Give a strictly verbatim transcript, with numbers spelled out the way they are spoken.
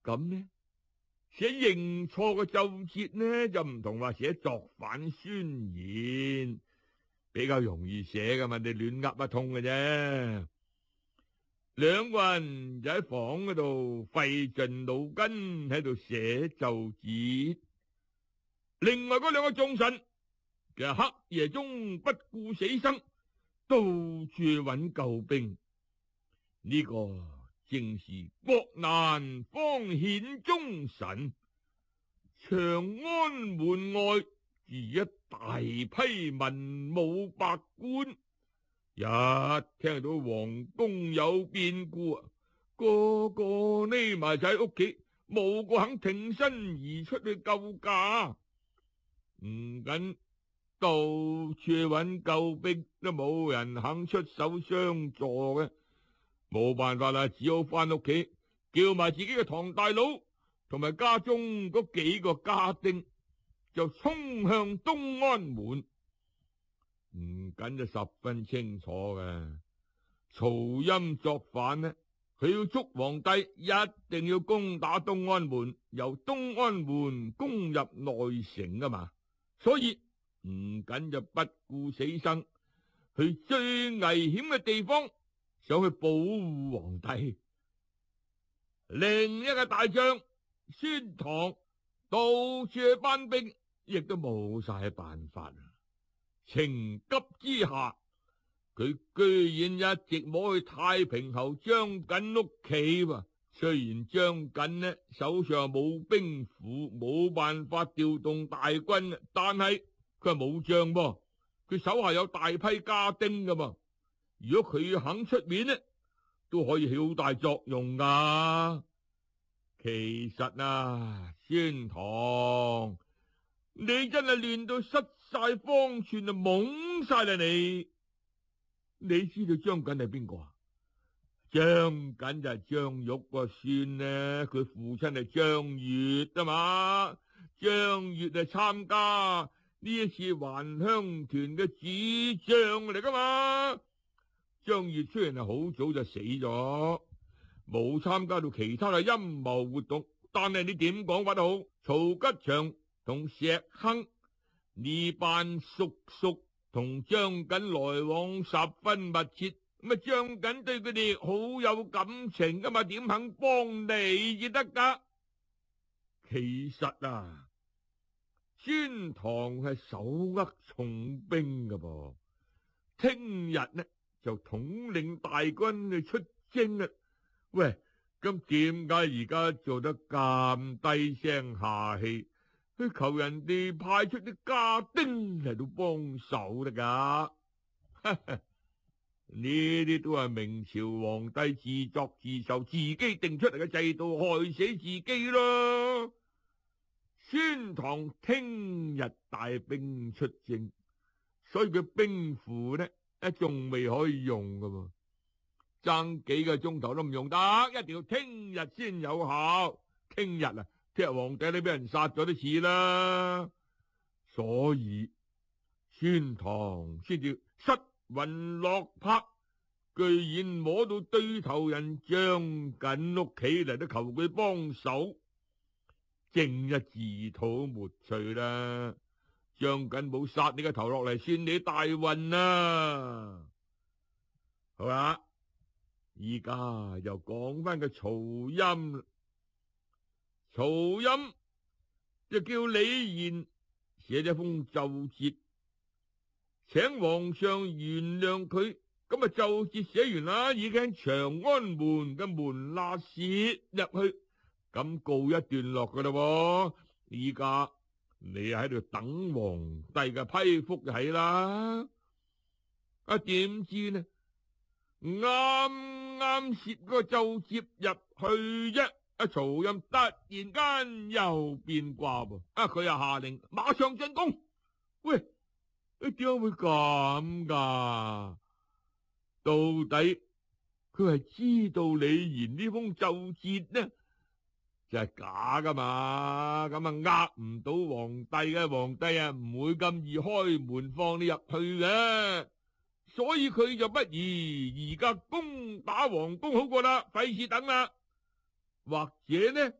咁呢，寫認錯嘅奏摺呢，就唔同話寫作反宣言，比較容易寫噶嘛，你亂噏一通嘅啫。兩個人就喺房嗰度費盡腦筋喺度寫奏摺，另外嗰兩個眾臣其實黑夜中不顧死生，到處揾救兵。呢、這個正是國難方顯忠臣，長安門外住一大批文武百官。一聽到皇宮有變故啊，個個匿埋喺屋企，冇個肯挺身而出去救駕。唔緊到處揾救兵，都冇人肯出手相助嘅，冇辦法啦，只好翻屋企叫埋自己嘅堂大佬同埋家中嗰幾個家丁，就衝向東安門。唔緊就十分清楚嘅，曹欽作反呢，佢要捉皇帝，一定要攻打東安門，由東安門攻入內城啊嘛。所以唔緊就不顧死生，去最危險嘅地方，想去保護皇帝。另一個大將孫唐到處去班兵，亦都冇晒辦法。情急之下，佢居然一直摸去太平侯張錦屋企喎。雖然張錦呢手上冇兵符，冇辦法調動大軍，但係佢係武將噃，佢手下有大批家丁噶嘛。如果佢肯出面呢，都可以起好大作用噶。其實啊，孫唐，你真係亂到失晒方寸啊，懵晒啦你！你知道張錦係邊個啊？張錦就係張玉個孫呢，佢父親係張悅啊嘛。張悅係參加呢一次還鄉團嘅主將嚟噶嘛。張悅雖然係好早就死咗，冇參加到其他嘅陰謀活動，但係你點講法都好，曹吉祥同石亨呢班叔叔同張錦來往十分密切，咁啊張錦對佢哋好有感情噶嘛，點肯幫你至得噶？其實啊，孫唐係手握重兵噶噃，聽日呢就統領大軍去出征啊！喂，咁點解而家做得咁低聲下氣？去求人哋派出啲家丁嚟到幫手得噶？呢啲都係明朝皇帝自作自受，自己定出嚟嘅制度，害死自己咯。孫唐聽日帶兵出征，所以佢兵符呢，一仲未可以用噶嘛，爭幾個鐘頭都唔用得，一定要聽日先有效。聽日啊！聽日皇帝都俾人殺咗都似啦，所以孫唐先至失魂落魄，居然摸到對頭人張錦屋企嚟都求佢幫手，正一自討沒趣啦。張錦冇殺你個頭落嚟，算你大運啦。好啦，依家又講翻個曹欽。曹欽就叫李賢寫咗封奏摺，請皇上原諒佢。咁啊，奏摺寫完啦，已經長安門嘅門罅攝入去，咁告一段落噶啦。依家你喺度等皇帝嘅批覆就係啦。啊，點知呢？啱啱攝個奏摺入去啫。阿曹欽突然間又變卦噃，啊佢又下令馬上進攻。喂，點解會咁噶？到底佢係知道李賢呢封奏摺呢就係假噶嘛？咁啊呃唔到皇帝嘅，皇帝啊唔會咁易開門放你入去嘅，所以佢就不如而家攻打皇宮好過啦，費事等啦。或者呢，